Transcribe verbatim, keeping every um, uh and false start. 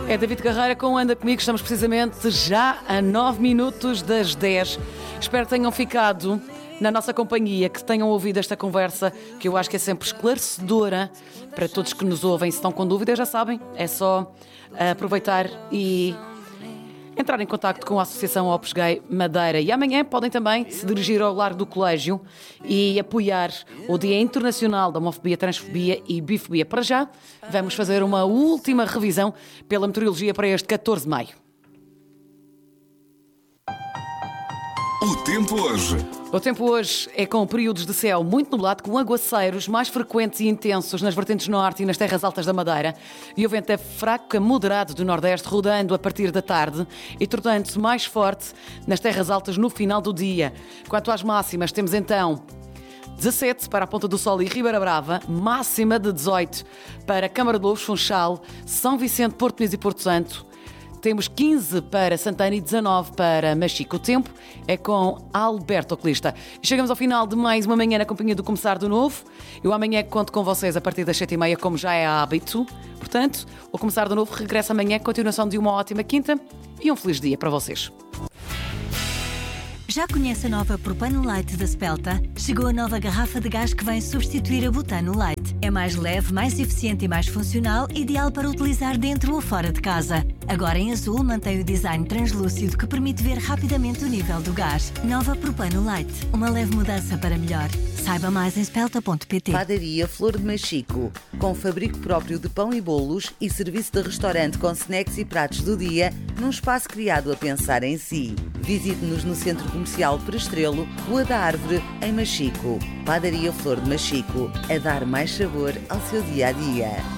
É David Carreira com Anda Comigo. Estamos precisamente já a nove minutos das dez. Espero que tenham ficado na nossa companhia, que tenham ouvido esta conversa, que eu acho que é sempre esclarecedora para todos que nos ouvem. Se estão com dúvidas, já sabem, é só aproveitar e entrar em contacto com a Associação Opus Gay Madeira. E amanhã podem também se dirigir ao Largo do Colégio e apoiar o Dia Internacional da Homofobia, Transfobia e Bifobia. Para já, vamos fazer uma última revisão pela meteorologia para este catorze de maio. O tempo hoje. O tempo hoje é com períodos de céu muito nublado, com aguaceiros mais frequentes e intensos nas vertentes norte e nas terras altas da Madeira. E o vento é fraco a moderado do nordeste, rodando a partir da tarde e tornando-se mais forte nas terras altas no final do dia. Quanto às máximas, temos então dezassete para a Ponta do Sol e Ribeira Brava, máxima de dezoito para Câmara de Louros, Funchal, São Vicente, Porto Muniz e Porto Santo. Temos quinze para Santana e dezanove para Machico. O tempo é com Alberto Oculista. E chegamos ao final de mais uma manhã na companhia do Começar do Novo. Eu amanhã conto com vocês a partir das sete e meia, como já é hábito. Portanto, o Começar do Novo regressa amanhã, continuação de uma ótima quinta e um feliz dia para vocês. Já conhece a nova Propano Light da Spelta? Chegou a nova garrafa de gás que vem substituir a Butano Light. É mais leve, mais eficiente e mais funcional, ideal para utilizar dentro ou fora de casa. Agora em azul mantém o design translúcido que permite ver rapidamente o nível do gás. Nova Propano Light, uma leve mudança para melhor. Saiba mais em spelta ponto pt. Padaria Flor de Machico, com fabrico próprio de pão e bolos e serviço de restaurante com snacks e pratos do dia, num espaço criado a pensar em si. Visite-nos no Centro Comercial Perestrelo, Rua da Árvore, em Machico. Padaria Flor de Machico, a dar mais sabor ao seu dia-a-dia.